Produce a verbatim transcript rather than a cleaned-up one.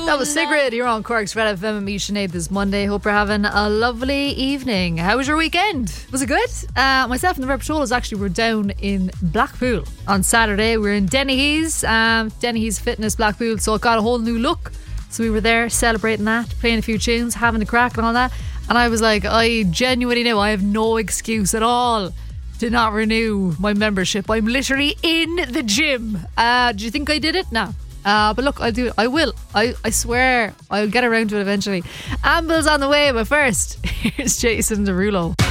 That was Sigrid. You're on Cork's Red F M and me, Sinead, this Monday. Hope you're having a lovely evening. How was your weekend? Was it good? Uh, myself and the Red Patrollers actually were down in Blackpool on Saturday. We were in Dennehy's, um, Dennehy's Fitness Blackpool, so it got a whole new look. So we were there celebrating that, playing a few tunes, having a crack and all that. And I was like, I genuinely know I have no excuse at all to not renew my membership. I'm literally in the gym. Uh, do you think I did it? No. Uh, but look, I'll do it. I will. I, I swear I'll get around to it eventually. Amble's on the way, but first, here's Jason Derulo.